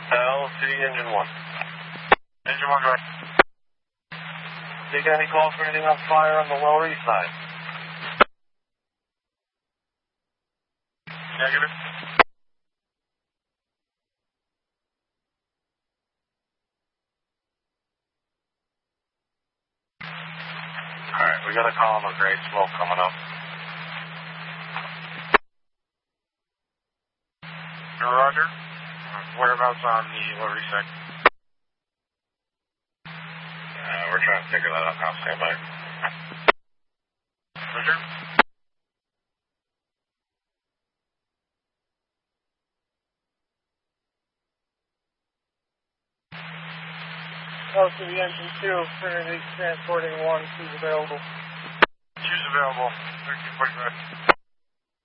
City Engine 1. Engine 1, right. You got any calls for anything on fire on the Lower East Side? Negative. Alright, we got a column of gray smoke coming up. Roger. Whereabouts on the Lower East Side? We're trying to figure that out now. Stand by. Roger. City Engine 2, Trinity transporting 1, 2's available. 2's available. 1345.